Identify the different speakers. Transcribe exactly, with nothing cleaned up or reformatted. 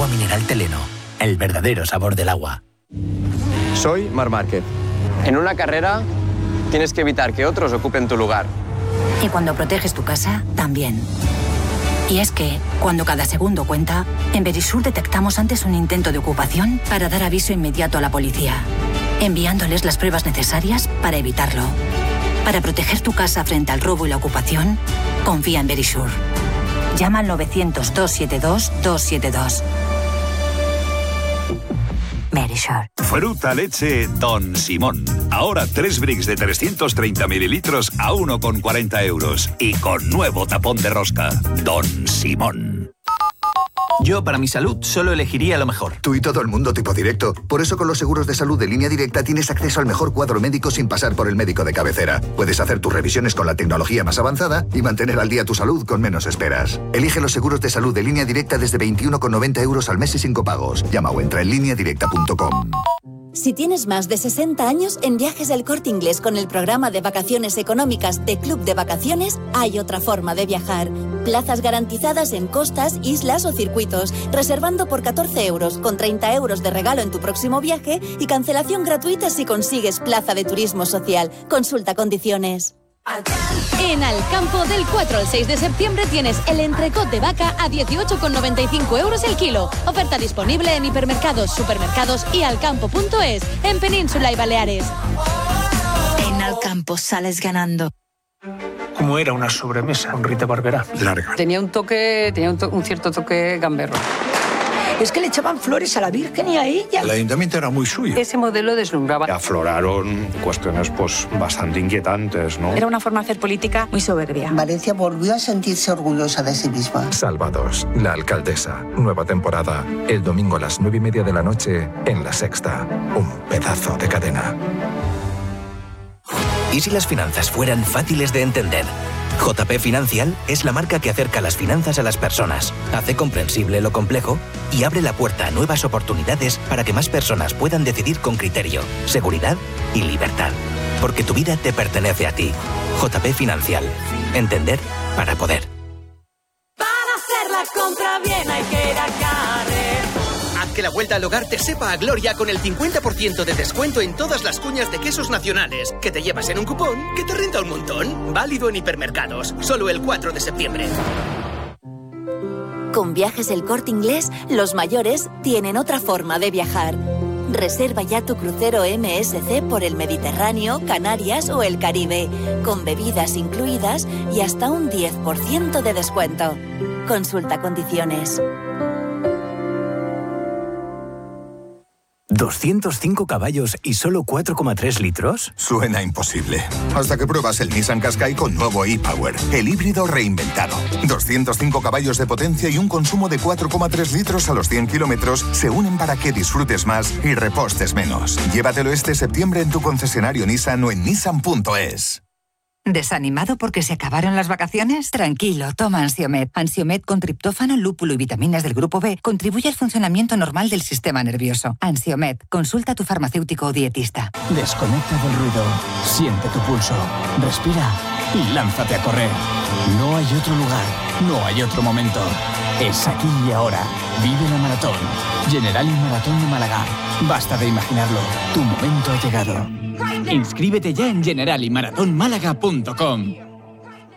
Speaker 1: Agua mineral Teleno, el verdadero sabor del agua.
Speaker 2: Soy Marc Márquez. En una carrera tienes que evitar que otros ocupen tu lugar.
Speaker 3: Y cuando proteges tu casa, también. Y es que, cuando cada segundo cuenta, en Verisur detectamos antes un intento de ocupación para dar aviso inmediato a la policía, enviándoles las pruebas necesarias para evitarlo. Para proteger tu casa frente al robo y la ocupación, confía en Verisur. Llama al novecientos, doscientos setenta y dos, doscientos setenta y dos. Verisur.
Speaker 4: Fruta leche Don Simón. Ahora tres bricks de trescientos treinta mililitros a uno con cuarenta euros. Y con nuevo tapón de rosca. Don Simón.
Speaker 5: Yo, para mi salud, solo elegiría lo mejor.
Speaker 6: Tú y todo el mundo tipo directo. Por eso con los seguros de salud de Línea Directa tienes acceso al mejor cuadro médico sin pasar por el médico de cabecera. Puedes hacer tus revisiones con la tecnología más avanzada y mantener al día tu salud con menos esperas. Elige los seguros de salud de Línea Directa desde veintiuno con noventa euros al mes y sin copagos. Llama o entra en línea directa punto com.
Speaker 7: Si tienes más de sesenta años, en Viajes El Corte Inglés con el programa de vacaciones económicas de Club de Vacaciones hay otra forma de viajar. Plazas garantizadas en costas, islas o circuitos, reservando por catorce euros, con treinta euros de regalo en tu próximo viaje y cancelación gratuita si consigues plaza de turismo social. Consulta condiciones.
Speaker 8: En Alcampo, del cuatro al seis de septiembre tienes el entrecot de vaca a dieciocho con noventa y cinco euros el kilo. Oferta disponible en hipermercados, supermercados y alcampo punto es, en Península y Baleares.
Speaker 3: En Alcampo sales ganando.
Speaker 9: Como era una sobremesa con Rita Barberá.
Speaker 10: Larga. Tenía un toque, tenía un, to- un cierto toque gamberro.
Speaker 11: Es que le echaban flores a la Virgen y a ella.
Speaker 12: El ayuntamiento era muy suyo.
Speaker 10: Ese modelo deslumbraba.
Speaker 13: Afloraron cuestiones pues bastante inquietantes, ¿no?
Speaker 14: Era una forma de hacer política muy soberbia.
Speaker 15: Valencia volvió a sentirse orgullosa de sí misma.
Speaker 16: Salvados, la alcaldesa. Nueva temporada. El domingo a las nueve y media de la noche en La Sexta. Un pedazo de cadena.
Speaker 1: ¿Y si las finanzas fueran fáciles de entender? J P Financial es la marca que acerca las finanzas a las personas, hace comprensible lo complejo y abre la puerta a nuevas oportunidades para que más personas puedan decidir con criterio, seguridad y libertad. Porque tu vida te pertenece a ti. J P Financial. Entender para poder.
Speaker 17: Para hacer la compra bien hay que ir a Carrer.
Speaker 18: Haz que la vuelta al hogar te sepa a gloria con el cincuenta por ciento de descuento en todas las cuñas de quesos nacionales, que te llevas en un cupón que te renta un montón. Válido en hipermercados, solo el cuatro de septiembre.
Speaker 7: Con Viajes El Corte Inglés, los mayores tienen otra forma de viajar. Reserva ya tu crucero M S C por el Mediterráneo, Canarias o el Caribe, con bebidas incluidas y hasta un diez por ciento de descuento. Consulta condiciones.
Speaker 1: ¿doscientos cinco caballos y solo cuatro coma tres litros?
Speaker 19: Suena imposible. Hasta que pruebas el Nissan Qashqai con nuevo e-Power, el híbrido reinventado. doscientos cinco caballos de potencia y un consumo de cuatro coma tres litros a los cien kilómetros se unen para que disfrutes más y repostes menos. Llévatelo este septiembre en tu concesionario Nissan o en nissan punto es.
Speaker 20: ¿Desanimado porque se acabaron las vacaciones? Tranquilo, toma Ansiomed. Ansiomed con triptófano, lúpulo y vitaminas del grupo B contribuye al funcionamiento normal del sistema nervioso. Ansiomed, consulta a tu farmacéutico o dietista.
Speaker 21: Desconecta del ruido, siente tu pulso, respira y lánzate a correr. No hay otro lugar, no hay otro momento. Es aquí y ahora. Vive la maratón. Generali Maratón de Málaga. Basta de imaginarlo. Tu momento ha llegado. Inscríbete ya en generali maratón málaga punto com.